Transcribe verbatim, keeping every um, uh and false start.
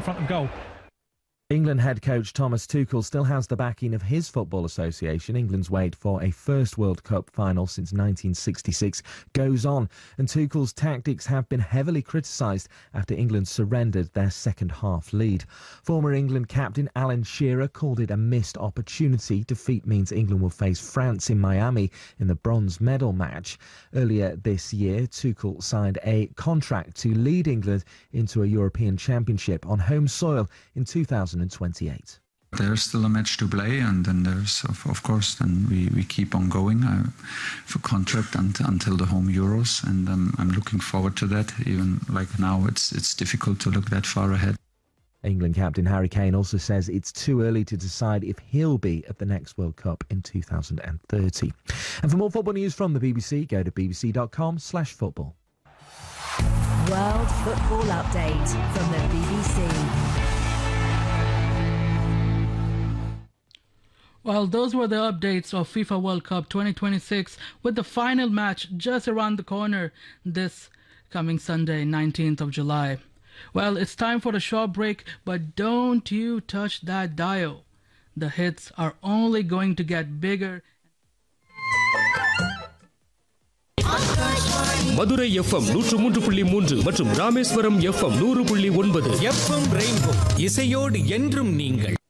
front of goal. England head coach Thomas Tuchel still has the backing of his football association. England's wait for a first World Cup final since nineteen sixty-six goes on, and Tuchel's tactics have been heavily criticised after England surrendered their second half lead. Former England captain Alan Shearer called it a missed opportunity. Defeat means England will face France in Miami in the bronze medal match. Earlier this year, Tuchel signed a contract to lead England into a European Championship on home soil in two thousand twenty-eight. There's still a match to play, and then there's, of, of course, then we, we keep on going uh, for contract and, until the home Euros, and um, I'm looking forward to that. Even like now, it's it's difficult to look that far ahead. England captain Harry Kane also says it's too early to decide if he'll be at the next World Cup in two thousand thirty. And for more football news from the B B C, go to bbc.com slash football. World Football Update from the B B C. Well, those were the updates of FIFA World Cup twenty twenty-six, with the final match just around the corner this coming Sunday, nineteenth of July. Well, it's time for a short break, but don't you touch that dial. The hits are only going to get bigger. Madurai FM நூற்று மூன்று புள்ளி மூன்று மற்றும் Rameswaram FM நூறு புள்ளி ஒன்பது. FM rainbow இசையோடு என்றும் நீங்கள்.